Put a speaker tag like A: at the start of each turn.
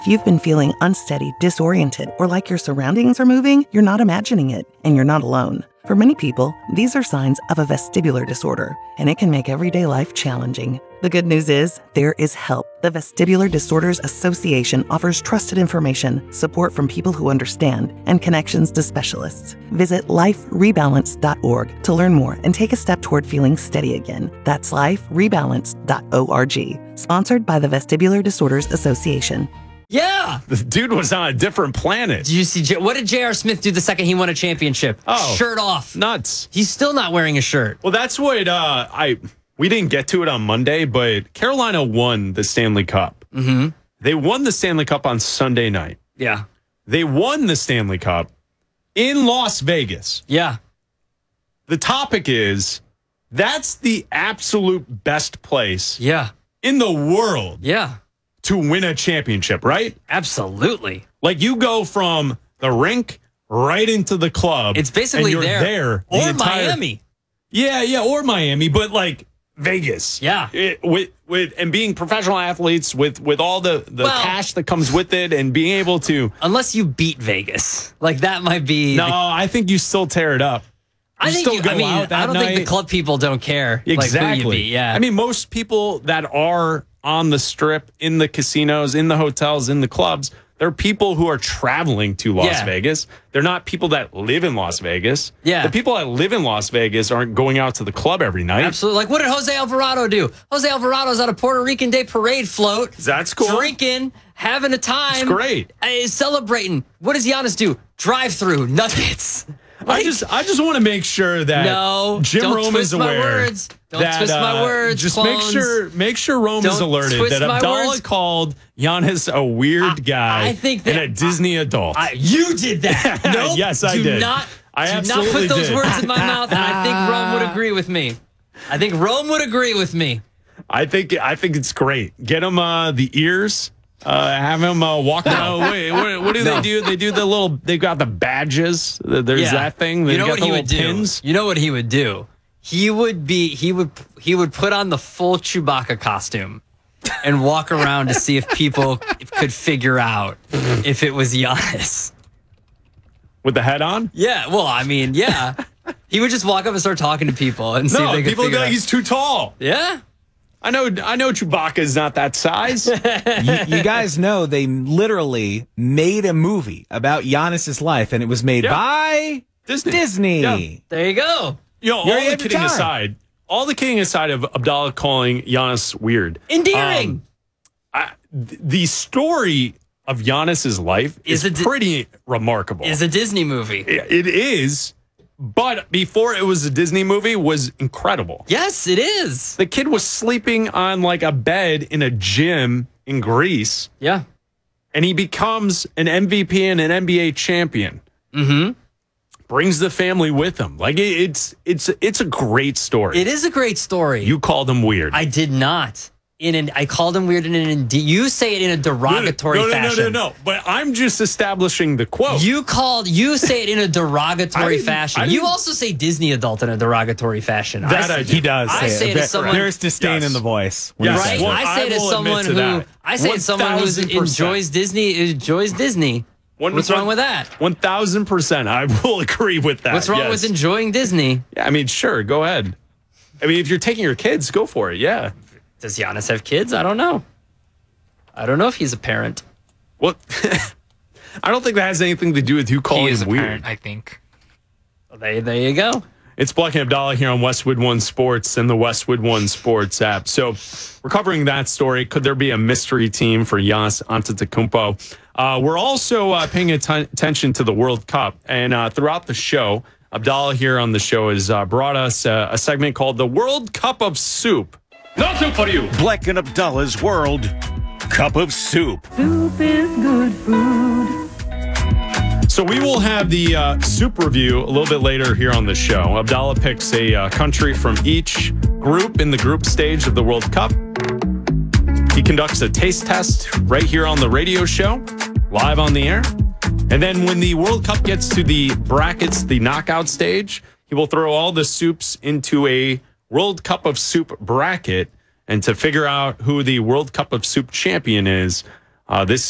A: If you've been feeling unsteady, disoriented, or like your surroundings are moving, you're not imagining it, and you're not alone. For many people, these are signs of a vestibular disorder, and it can make everyday life challenging. The good news is, there is help. The Vestibular Disorders Association offers trusted information, support from people who understand, and connections to specialists. Visit liferebalance.org to learn more and take a step toward feeling steady again. That's liferebalance.org. Sponsored by the Vestibular Disorders Association.
B: Yeah.
C: The dude was on a different planet.
B: Did you see what did J.R. Smith do the second he won a championship?
C: Oh,
B: shirt off.
C: Nuts.
B: He's still not wearing a shirt.
C: Well, that's what we didn't get to it on Monday, but Carolina won the Stanley Cup.
B: Mm-hmm.
C: They won the Stanley Cup on Sunday night.
B: Yeah.
C: They won the Stanley Cup in Las Vegas.
B: Yeah.
C: The topic is, that's the absolute best place in the world to win a championship, right?
B: Absolutely.
C: Like, you go from the rink right into the club.
B: It's basically
C: and you're there
B: or Miami.
C: Yeah, or Miami, but like Vegas.
B: Yeah.
C: With and being professional athletes with all the cash that comes with it and being able to.
B: Unless you beat Vegas. Like, that might be.
C: No, I think you still tear it up.
B: I don't think the club people don't care.
C: Exactly.
B: Like, who you beat. Yeah.
C: I mean, most people that are on the strip, in the casinos, in the hotels, in the clubs, they're people who are traveling to Las Vegas. They're not people that live in Las Vegas.
B: Yeah.
C: The people that live in Las Vegas aren't going out to the club every night.
B: Absolutely. Like, what did Jose Alvarado do? Jose Alvarado's on a Puerto Rican Day parade float.
C: That's cool.
B: Drinking, having a time.
C: It's great.
B: Celebrating. What does Giannis do? Drive-through nuggets.
C: Like, I just want to make sure that Jim Rome is aware.
B: Don't twist my words.
C: Just
B: clones.
C: make sure Rome is alerted that Abdallah called Giannis a weird guy
B: I think that,
C: and a Disney adult.
B: You did that. Nope.
C: Yes, I did.
B: I absolutely put those words in my mouth, and I think Rome would agree with me. I think
C: it's great. Get him the ears. Have him walk down. Wait, what do they do? They do the little. They got the badges. There's that thing. They got the little pins.
B: You know what he would do? He would put on the full Chewbacca costume and walk around to see if people could figure out if it was Giannis.
C: With the head on?
B: Yeah. Well, I mean, yeah. He would just walk up and start talking to people and see if they could
C: people
B: figure
C: would be like,
B: out.
C: he's too tall.
B: Yeah.
C: I know Chewbacca is not that size.
D: you guys know they literally made a movie about Giannis's life, and it was made by Disney.
B: Yeah. There you go.
C: All the kidding aside of Abdallah calling Giannis weird.
B: Endearing.
C: The story of Giannis's life is pretty remarkable.
B: It's a Disney movie.
C: It is. But before it was a Disney movie, was incredible.
B: Yes, it is.
C: The kid was sleeping on like a bed in a gym in Greece.
B: Yeah.
C: And he becomes an MVP and an NBA champion.
B: Mm-hmm.
C: Brings the family with him. Like, it's a great story.
B: It is a great story.
C: You called him weird.
B: I did not. I called him weird you say it in a derogatory fashion.
C: No. But I'm just establishing the quote.
B: You say it in a derogatory fashion. You also say Disney adult in a derogatory fashion.
D: He does.
B: I say it as someone.
D: There's disdain in the voice.
B: Right? I say it as someone who. I say it as someone who enjoys Disney. What's wrong with that?
C: 1,000%. I will agree with that.
B: What's wrong with enjoying Disney?
C: Yeah, I mean, sure. Go ahead. I mean, if you're taking your kids, go for it. Yeah.
B: Does Giannis have kids? I don't know. I don't know if he's a parent.
C: Well, I don't think that has anything to do with you calling him weird.
E: Parent, I think.
B: Well, there you go.
C: It's Black and Abdallah here on Westwood One Sports and the Westwood One Sports app. So we're covering that story. Could there be a mystery team for Giannis Antetokounmpo? We're also paying attention to the World Cup. And throughout the show, Abdallah here on the show has brought us a segment called the World Cup of Soup.
F: No soup for you. Black and Abdallah's World Cup of Soup.
G: Soup is good food.
C: So we will have the soup review a little bit later here on the show. Abdallah picks a country from each group in the group stage of the World Cup. He conducts a taste test right here on the radio show, live on the air. And then when the World Cup gets to the brackets, the knockout stage, he will throw all the soups into a World Cup of Soup bracket. And to figure out who the World Cup of Soup champion is, this